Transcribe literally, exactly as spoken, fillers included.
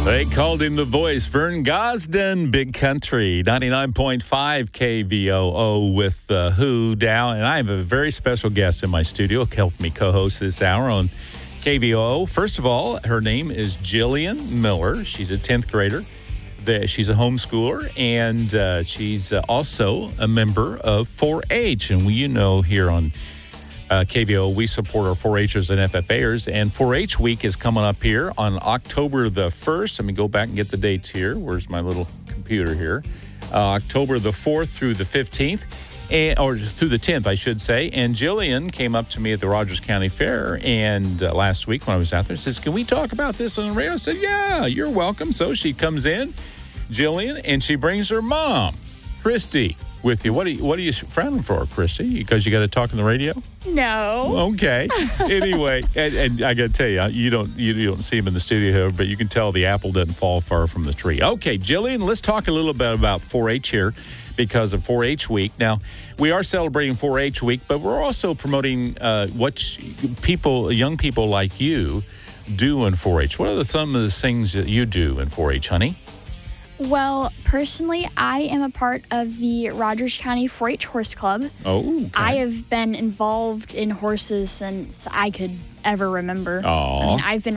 They called him the voice. Vern Gosden, Big Country, ninety-nine point five K V O O with uh, Who Dow. And I have a very special guest in my studio to help me co-host this hour on K V O O. First of all, her name is Jillian Miller. She's a tenth grader. She's a homeschooler, and uh, she's uh, also a member of four H. And we, you know, here on Uh, K V O, we support our four Hers and F F Ers, and four H week is coming up here on October the first. Let me go back and get the dates here. Where's my little computer here? Uh, October the fourth through the fifteenth, and, or through the tenth, I should say. And Jillian came up to me at the Rogers County Fair and uh, last week when I was out there, says, "Can we talk about this on the radio?" I said, "Yeah, you're welcome." So she comes in, Jillian, and she brings her mom, Christy, with you. What are you, what are you frowning for, Christy? Because you got to talk on the radio? No. Okay. Anyway, and, and I got to tell you, you don't you don't see him in the studio here, but you can tell the apple doesn't fall far from the tree. Okay, Jillian, let's talk a little bit about four H here because of four H week. Now, we are celebrating four H week, but we're also promoting uh, what people, young people like you, do in four H. What are the, some of the things that you do in four H, honey? Well, personally, I am a part of the Rogers County four H Horse Club. Oh, okay. I have been involved in horses since I could ever remember. Aw. I mean, I've been